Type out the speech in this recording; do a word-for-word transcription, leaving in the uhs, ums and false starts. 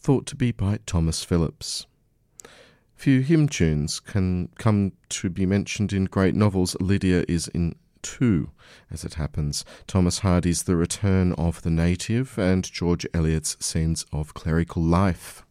thought to be by Thomas Phillips. Few hymn tunes can come to be mentioned in great novels. Lydia is in two, as it happens. Thomas Hardy's The Return of the Native and George Eliot's Scenes of Clerical Life.